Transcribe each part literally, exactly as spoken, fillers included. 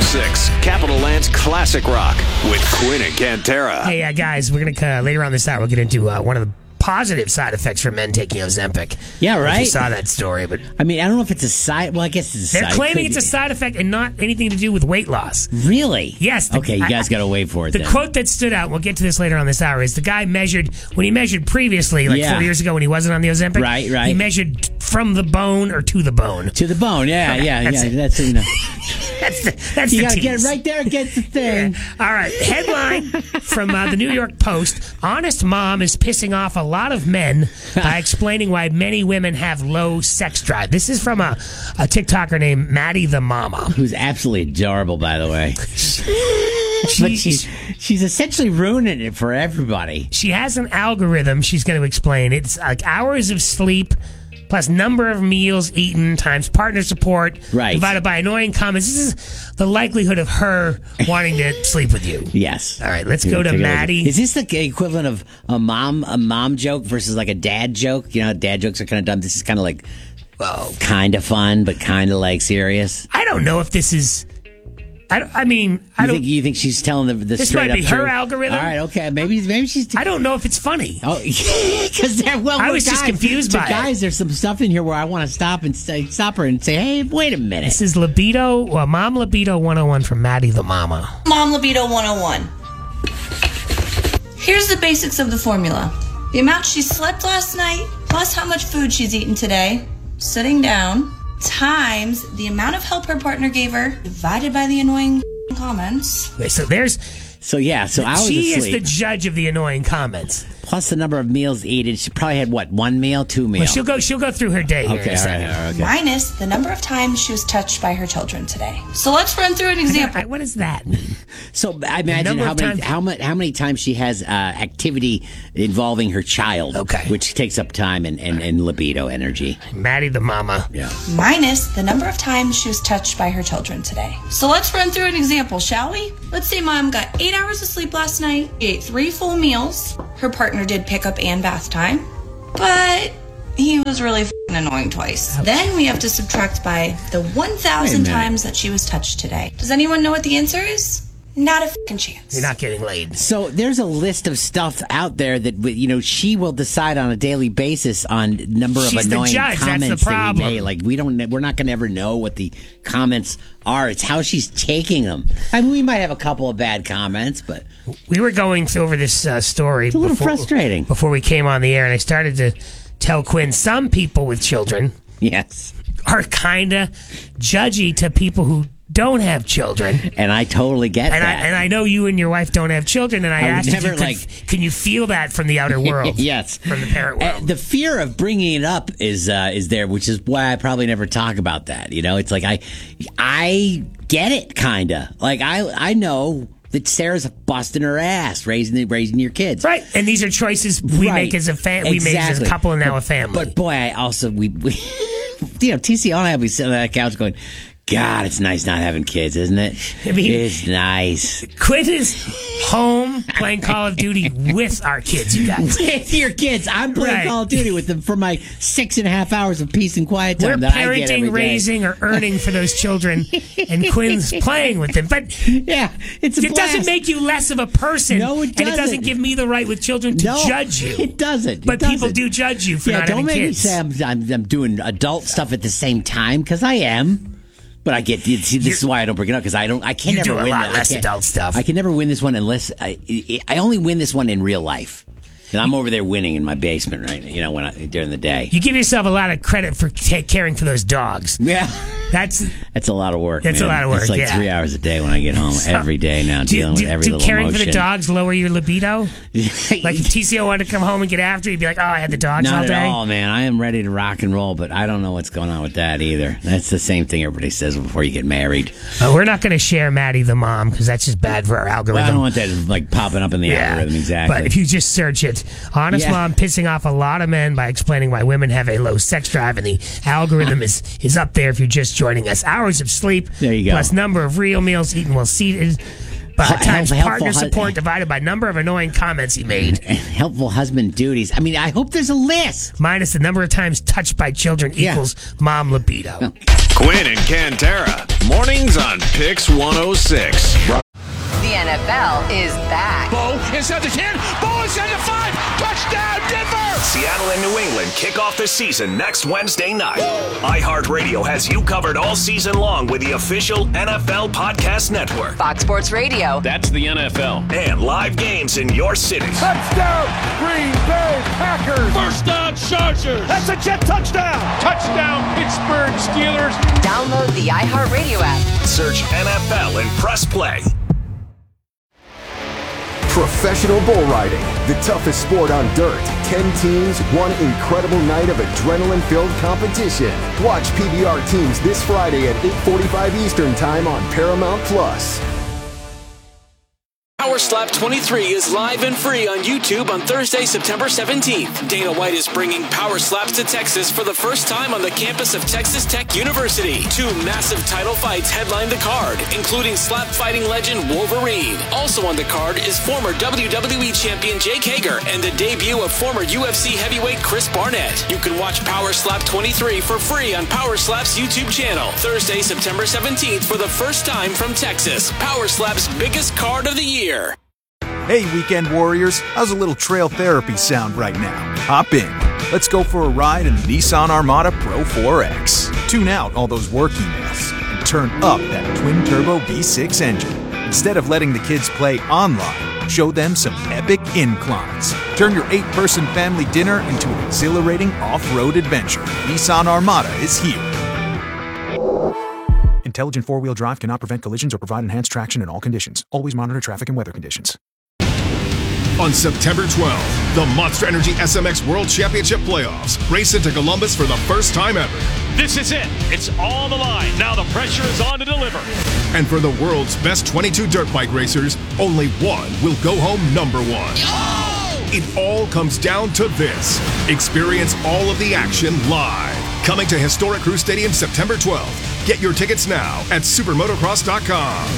six, Capital Land's Classic Rock with Quinn and Cantera. Hey, uh, guys, we're going to, uh, later on this hour, we'll get into uh, one of the positive side effects for men taking Ozempic. Yeah, right? If you saw that story, but I mean, I don't know if it's a side... Well, I guess it's a they're side... claiming could it's a be. side effect and not anything to do with weight loss. Really? Yes. the- Okay, you guys I- got to wait for it The then. quote that stood out, we'll get to this later on this hour, is the guy measured, when he measured previously, like Yeah. four years ago when he wasn't on the Ozempic, Right, right. he measured from the bone or to the bone. To the bone, yeah, yeah, That's yeah. it. That's, you know... That's the, that's You the got to get tease. it right there against the thing. All right, headline from uh, the New York Post. Honest mom is pissing off a lot of men by explaining why many women have low sex drive. This is from a, a TikToker named Maddie the Mama. Who's absolutely adorable, by the way. But she's, she's essentially ruining it for everybody. She has an algorithm she's going to explain. It's like hours of sleep plus number of meals eaten times partner support Right. divided by annoying comments. This is the likelihood of her wanting to sleep with you. Yes. All right, let's Here, go to take a look. Maddie. Is this the equivalent of a mom a mom joke versus like a dad joke? You know, dad jokes are kind of dumb. This is kind of like, well, kind of fun, but kind of like serious. I don't know if this is... I, don't, I mean, I You don't... think you think she's telling the, the This straight might be up her truth? algorithm. All right, okay, maybe maybe she's. I don't know if it's funny. Oh, because there. Well, I we're was just guys, confused to by it. guys. There's some stuff in here where I want to stop and say, stop her and say, "Hey, wait a minute." This is Libido, well, Mom Libido one oh one from Maddie the Mama. Mom Libido one oh one. Here's the basics of the formula. The amount she slept last night, plus how much food she's eaten today, sitting down, times the amount of help her partner gave her, divided by the annoying comments. Okay, so there's... So yeah, so hours She of is sleep the judge of the annoying comments. plus the number of meals eaten. She probably had what one meal, two meals. Well, she'll go. She'll go through her day here Okay, in a all right, second. all right, okay. Minus the number of times she was touched by her children today. So let's run through an example. I- what does that mean? So I imagine number how of many times- how much how many times she has uh, activity involving her child, Okay. which takes up time and, and, and libido energy. Maddie the Mama. Yeah. Minus the number of times she was touched by her children today. So let's run through an example, shall we? Let's say mom got eight hours of sleep last night, she ate three full meals. Her partner did pick up and bath time, but he was really f***ing annoying twice. Then we have to subtract by the one thousand minute. times that she was touched today. Does anyone know what the answer is? Not a f***ing chance. You're not getting laid. So there's a list of stuff out there that you know she will decide on a daily basis on number of She's the annoying judge, that's the comments that we problem. made. Like we don't, we're not going to ever know what the comments are. It's how she's taking them. I mean, we might have a couple of bad comments, but We were going th- over this uh, story. it's a little before, frustrating. before we came on the air, and I started to tell Quinn some people with children Yes, are kind of judgy to people who don't have children. and I totally get And I, that. and I know you and your wife don't have children, and I, I would asked if you never, could, like- can you feel that from the outer world? Yes, From the parent Uh, world. the fear of bringing it up is uh, is there, which is why I probably never talk about that. You know, it's like I I get it, kinda. Like I I know that Sarah's busting her ass raising raising your kids. Right, and these are choices we Right. make as a family. We make as a Exactly. couple and now a family. But boy, I also we, we you know T C O and I we sit on that couch going, God, it's nice not having kids, isn't it? I mean- it's nice. Quinn is home playing Call of Duty with our kids, you guys. With your kids, I'm playing Right. Call of Duty with them for my six and a half hours of peace and quiet time We're that I get every parenting, day. raising, or earning for those children, and Quinn's playing with them. But Yeah, it's a it doesn't blast. make you less of a person. No, it And it doesn't doesn't. give me the right with children to No, judge you. It doesn't. It But people doesn't. do judge you for Yeah, not don't having make kids. me say I'm, I'm, I'm doing adult stuff at the same time because I am. But I get see, this You're- is why I don't bring it up because I don't. I can You never do a win. lot the- I less can't- adult stuff. I can never win this one unless I. I only win this one in real life. And I'm over there winning in my basement right. You know when I, during the day. You give yourself a lot of credit for ta caring for those dogs. Yeah. That's That's a lot of work. That's a man. lot of work, It's like yeah. three hours a day when I get home every day now, do, dealing do, with every do little caring emotion. for the dogs lower your libido? Like if T C O wanted to come home and get after you, you'd be like, oh, I had the dogs all Not day. at all, man. I am ready to rock and roll, but I don't know what's going on with that either. That's the same thing everybody says before you get married. Uh, we're not going to share Maddie the mom because that's just bad for our algorithm. Well, I don't want that like popping up in the algorithm exactly. But if you just search it, honest Yeah. mom pissing off a lot of men by explaining why women have a low sex drive, and the algorithm is is up there if you're just joining us. Hours of sleep, There you go. plus number of real meals eaten while seated, uh, Hel- times helpful partner hu- support divided by number of annoying comments he made, helpful husband duties. I mean, I hope there's a list. minus the number of times touched by children Yeah. equals mom libido. Quinn and Cantera, mornings on Pick six one oh six. The N F L is back. Bo inside the ten. Bo inside the five. Touchdown, Denver! Seattle and New England kick off the season next Wednesday night. iHeartRadio has you covered all season long with the official N F L Podcast Network. Fox Sports Radio. That's the N F L. And live games in your city. Touchdown, Green Bay Packers! First down, Chargers! That's a Jet touchdown! Touchdown, Pittsburgh Steelers! Download the iHeartRadio app. Search N F L and press play. Professional bull riding, the toughest sport on dirt. Ten teams, one incredible night of adrenaline-filled competition. Watch P B R teams this Friday at eight forty-five Eastern Time on Paramount Plus. Power Slap twenty-three is live and free on YouTube on Thursday, September seventeenth. Dana White is bringing Power Slaps to Texas for the first time on the campus of Texas Tech University. Two massive title fights headline the card, including slap fighting legend Wolverine. Also on the card is former W W E champion Jake Hager and the debut of former U F C heavyweight Chris Barnett. You can watch Power Slap twenty-three for free on Power Slap's YouTube channel. Thursday, September seventeenth for the first time from Texas. Power Slap's biggest card of the year. Hey, weekend warriors, how's a little trail therapy sound right now? Hop in. Let's go for a ride in the Nissan Armada Pro four X. Tune out all those work emails and turn up that twin-turbo V six engine. Instead of letting the kids play online, show them some epic inclines. Turn your eight-person family dinner into an exhilarating off-road adventure. Nissan Armada is here. Intelligent four-wheel drive cannot prevent collisions or provide enhanced traction in all conditions. Always monitor traffic and weather conditions. On September twelfth, the Monster Energy S M X World Championship Playoffs race into Columbus for the first time ever. This is it. It's all on the line. Now the pressure is on to deliver. And for the world's best twenty-two dirt bike racers, only one will go home number one. Oh! It all comes down to this. Experience all of the action live. Coming to historic Crew Stadium September twelfth. Get your tickets now at supermotocross dot com.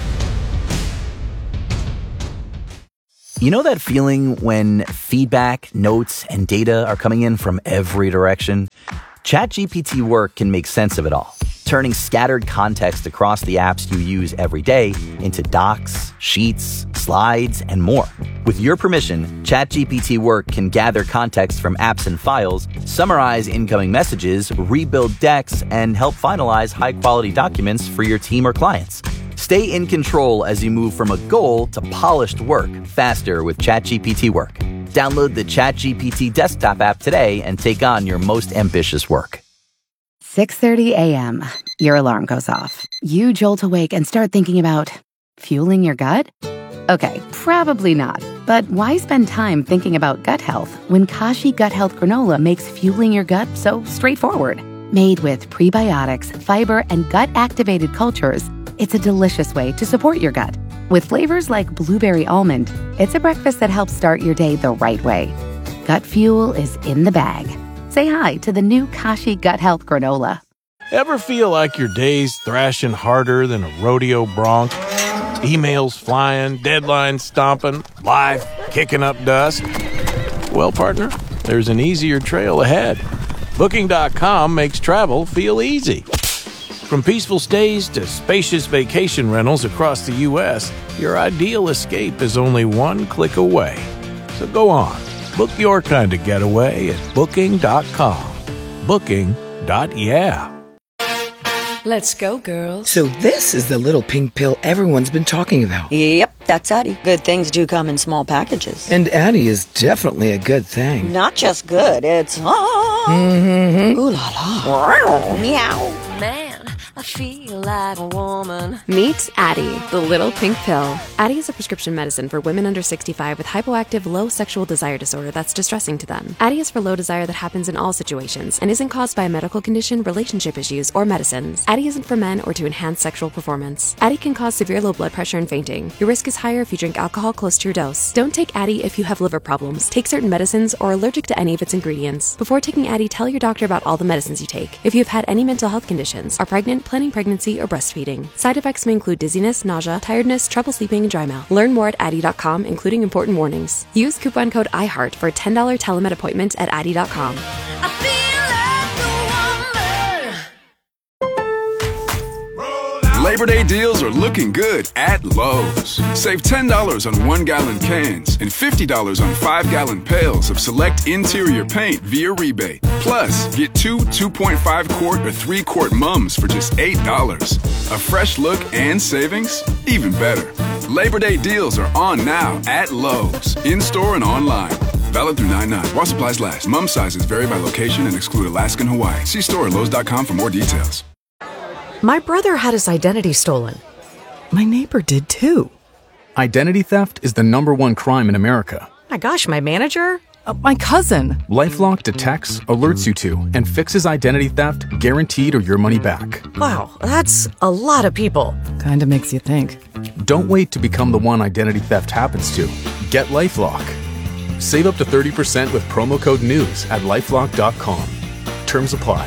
You know that feeling when feedback, notes, and data are coming in from every direction? ChatGPT Work can make sense of it all, turning scattered context across the apps you use every day into docs, sheets, slides, and more. With your permission, ChatGPT Work can gather context from apps and files, summarize incoming messages, rebuild decks, and help finalize high-quality documents for your team or clients. Stay in control as you move from a goal to polished work faster with ChatGPT Work. Download the ChatGPT desktop app today and take on your most ambitious work. six thirty a.m. Your alarm goes off. You jolt awake and start thinking about fueling your gut? Okay, probably not. But why spend time thinking about gut health when Kashi Gut Health Granola makes fueling your gut so straightforward? Made with prebiotics, fiber, and gut-activated cultures, it's a delicious way to support your gut. With flavors like blueberry almond, it's a breakfast that helps start your day the right way. Gut fuel is in the bag. Say hi to the new Kashi Gut Health Granola. Ever feel like your day's thrashing harder than a rodeo bronc? Emails flying, deadlines stomping, life kicking up dust? Well, partner, there's an easier trail ahead. Booking dot com makes travel feel easy. From peaceful stays to spacious vacation rentals across the U S, your ideal escape is only one click away. So go on, book your kind of getaway at booking dot com. Booking. Yeah. Let's go, girls. So this is the little pink pill everyone's been talking about. Yep, that's Addie. Good things do come in small packages. And Addie is definitely a good thing. Not just good, it's... Ah, mm-hmm. Ooh la la. Meow. Man, I feel like a woman. Meet Addie, the little pink pill. Addie is a prescription medicine for women under sixty-five with hypoactive low sexual desire disorder that's distressing to them. Addie is for low desire that happens in all situations and isn't caused by a medical condition, relationship issues, or medicines. Addie isn't for men or to enhance sexual performance. Addie can cause severe low blood pressure and fainting. Your risk is higher if you drink alcohol close to your dose. Don't take Addie if you have liver problems, take certain medicines, or are allergic to any of its ingredients. Before taking Addie, tell your doctor about all the medicines you take. If you have had any mental health conditions, are pregnant, planning pregnancy, or breastfeeding. Side effects may include dizziness, nausea, tiredness, trouble sleeping, and dry mouth. Learn more at Addie dot com, including important warnings. Use coupon code iHeart for a ten dollars telemed appointment at Addie dot com. Labor Day deals are looking good at Lowe's. Save ten dollars on one-gallon cans and fifty dollars on five-gallon pails of select interior paint via rebate. Plus, get two two point five quart or three quart mums for just eight dollars. A fresh look and savings? Even better. Labor Day deals are on now at Lowe's, in-store and online. Valid through nine nine. While supplies last. Mum sizes vary by location and exclude Alaska and Hawaii. See store at Lowe's dot com for more details. My brother had his identity stolen. My neighbor did too. Identity theft is the number one crime in America. My gosh, my manager? Uh, my cousin. LifeLock detects, alerts you to, and fixes identity theft guaranteed or your money back. Wow, that's a lot of people. Kinda makes you think. Don't wait to become the one identity theft happens to. Get LifeLock. Save up to thirty percent with promo code NEWS at lifelock dot com. Terms apply.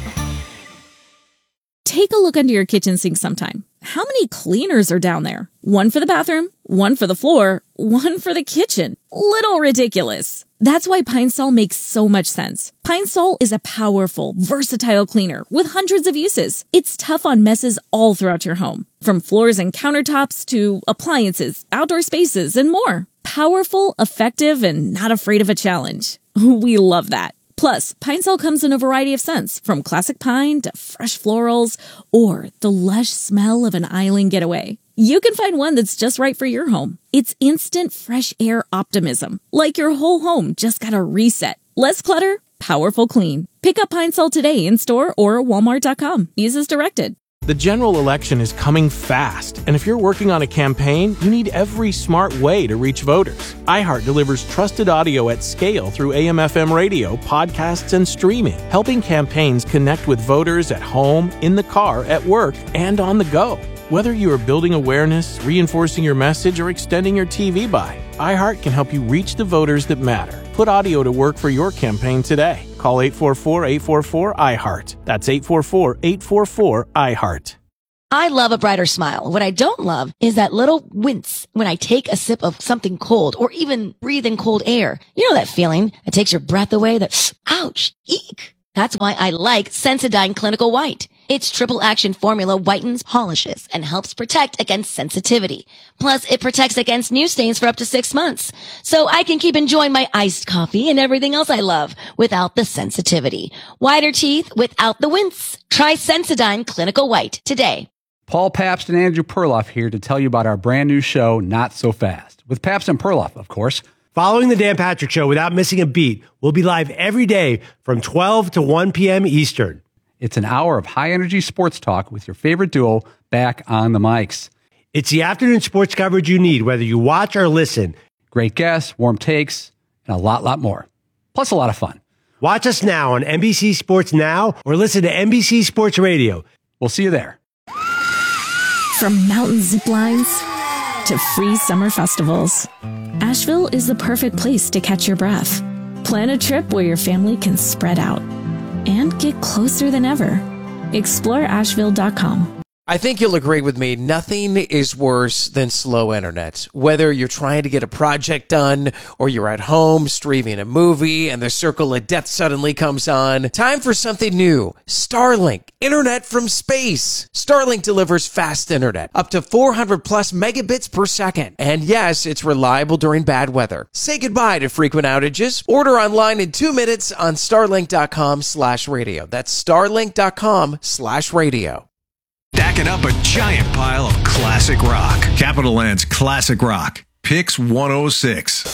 Take a look under your kitchen sink sometime. How many cleaners are down there? One for the bathroom, one for the floor, one for the kitchen. Little ridiculous. That's why Pine Sol makes so much sense. Pine Sol is a powerful, versatile cleaner with hundreds of uses. It's tough on messes all throughout your home, from floors and countertops to appliances, outdoor spaces, and more. Powerful, effective, and not afraid of a challenge. We love that. Plus, Pine Sol comes in a variety of scents, from classic pine to fresh florals, or the lush smell of an island getaway. You can find one that's just right for your home. It's instant fresh air optimism, like your whole home just got a reset. Less clutter, powerful clean. Pick up Pine Sol today in store or walmart dot com. Use as directed. The general election is coming fast, and if you're working on a campaign, you need every smart way to reach voters. iHeart delivers trusted audio at scale through A M F M radio, podcasts, and streaming, helping campaigns connect with voters at home, in the car, at work, and on the go. Whether you are building awareness, reinforcing your message, or extending your T V buy, iHeart can help you reach the voters that matter. Put audio to work for your campaign today. Call eight four four, eight four four, I heart. That's eight four four, eight four four, I heart. I love a brighter smile. What I don't love is that little wince when I take a sip of something cold or even breathe in cold air. You know that feeling that takes your breath away, that ouch, eek. That's why I like Sensodyne Clinical White. Its triple action formula whitens, polishes, and helps protect against sensitivity. Plus, it protects against new stains for up to six months. So I can keep enjoying my iced coffee and everything else I love without the sensitivity. Whiter teeth without the wince. Try Sensodyne Clinical White today. Paul Pabst and Andrew Perloff here to tell you about our brand new show, Not So Fast, with Pabst and Perloff, of course. Following the Dan Patrick Show without missing a beat, we'll be live every day from twelve to one p.m. Eastern. It's an hour of high-energy sports talk with your favorite duo back on the mics. It's the afternoon sports coverage you need, whether you watch or listen. Great guests, warm takes, and a lot, lot more. Plus a lot of fun. Watch us now on N B C Sports Now or listen to N B C Sports Radio. We'll see you there. From mountain zip lines to free summer festivals, Asheville is the perfect place to catch your breath. Plan a trip where your family can spread out and get closer than ever. explore asheville dot com. I think you'll agree with me, nothing is worse than slow internet. Whether you're trying to get a project done or you're at home streaming a movie and the circle of death suddenly comes on, time for something new. Starlink, internet from space. Starlink delivers fast internet, up to four hundred plus megabits per second. And yes, it's reliable during bad weather. Say goodbye to frequent outages. Order online in two minutes on starlink dot com slash radio. That's starlink dot com slash radio. Stacking up a giant pile of classic rock. Capital Land's Classic Rock. Picks one oh six.